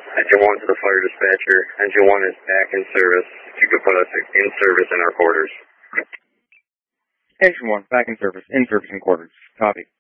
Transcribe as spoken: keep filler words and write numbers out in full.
Engine one to the fire dispatcher. Engine one is back in service. You could put us in service in our quarters. Engine one, back in service. In service in quarters. Copy.